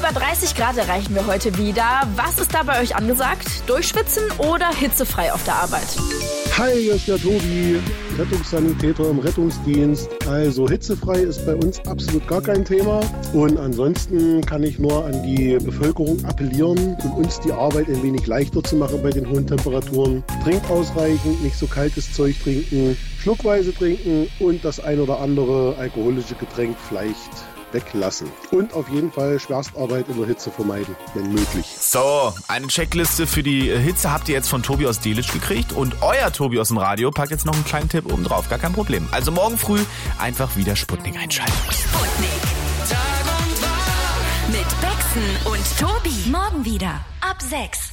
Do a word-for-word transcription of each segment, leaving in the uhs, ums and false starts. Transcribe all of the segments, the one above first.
Über dreißig Grad erreichen wir heute wieder. Was ist da bei euch angesagt? Durchschwitzen oder hitzefrei auf der Arbeit? Hi, hier ist der Tobi, Rettungssanitäter im Rettungsdienst. Also hitzefrei ist bei uns absolut gar kein Thema. Und ansonsten kann ich nur an die Bevölkerung appellieren, um uns die Arbeit ein wenig leichter zu machen bei den hohen Temperaturen. Trinkt ausreichend, nicht so kaltes Zeug trinken, schluckweise trinken und das ein oder andere alkoholische Getränk vielleicht weglassen. Und auf jeden Fall Schwerstarbeit in der Hitze vermeiden, wenn möglich. So, eine Checkliste für die Hitze habt ihr jetzt von Tobi aus Delitzsch gekriegt und euer Tobi aus dem Radio packt jetzt noch einen kleinen Tipp oben drauf, gar kein Problem. Also morgen früh einfach wieder Sputnik einschalten. Sputnik, Tag und Tag mit Bexen und Tobi. Morgen wieder ab sechs.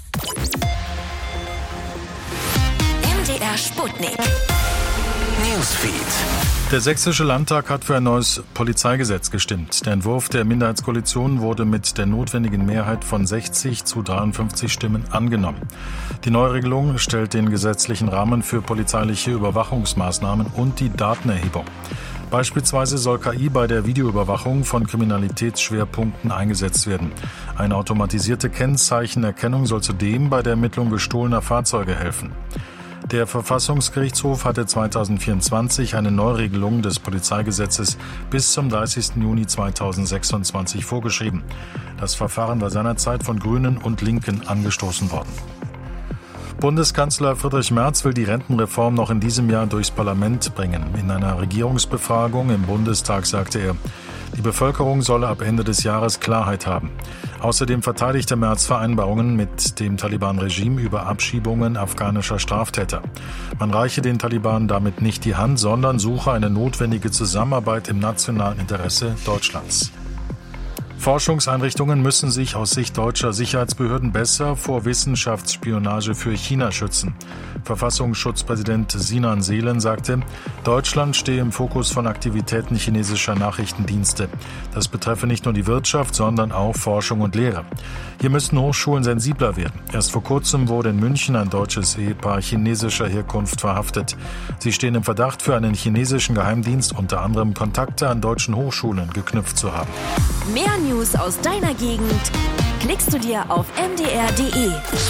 M D R Sputnik. Newsfeed. Der Sächsische Landtag hat für ein neues Polizeigesetz gestimmt. Der Entwurf der Minderheitskoalition wurde mit der notwendigen Mehrheit von sechzig zu dreiundfünfzig Stimmen angenommen. Die Neuregelung stellt den gesetzlichen Rahmen für polizeiliche Überwachungsmaßnahmen und die Datenerhebung. Beispielsweise soll K I bei der Videoüberwachung von Kriminalitätsschwerpunkten eingesetzt werden. Eine automatisierte Kennzeichenerkennung soll zudem bei der Ermittlung gestohlener Fahrzeuge helfen. Der Verfassungsgerichtshof hatte zweitausendvierundzwanzig eine Neuregelung des Polizeigesetzes bis zum dreißigsten Juni zweitausendsechsundzwanzig vorgeschrieben. Das Verfahren war seinerzeit von Grünen und Linken angestoßen worden. Bundeskanzler Friedrich Merz will die Rentenreform noch in diesem Jahr durchs Parlament bringen. In einer Regierungsbefragung im Bundestag sagte er, die Bevölkerung solle ab Ende des Jahres Klarheit haben. Außerdem verteidigte Merz Vereinbarungen mit dem Taliban-Regime über Abschiebungen afghanischer Straftäter. Man reiche den Taliban damit nicht die Hand, sondern suche eine notwendige Zusammenarbeit im nationalen Interesse Deutschlands. Forschungseinrichtungen müssen sich aus Sicht deutscher Sicherheitsbehörden besser vor Wissenschaftsspionage für China schützen. Verfassungsschutzpräsident Sinan Seelen sagte, Deutschland stehe im Fokus von Aktivitäten chinesischer Nachrichtendienste. Das betreffe nicht nur die Wirtschaft, sondern auch Forschung und Lehre. Hier müssten Hochschulen sensibler werden. Erst vor kurzem wurde in München ein deutsches Ehepaar chinesischer Herkunft verhaftet. Sie stehen im Verdacht, für einen chinesischen Geheimdienst unter anderem Kontakte an deutschen Hochschulen geknüpft zu haben. Mehr News aus deiner Gegend klickst du dir auf m d r punkt d e.